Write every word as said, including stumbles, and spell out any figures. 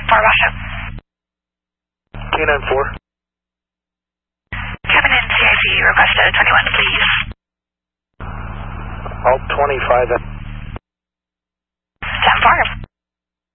four, Russia. K nine four. Cabin in C I C, request a twenty-one, please. Alt twenty-five.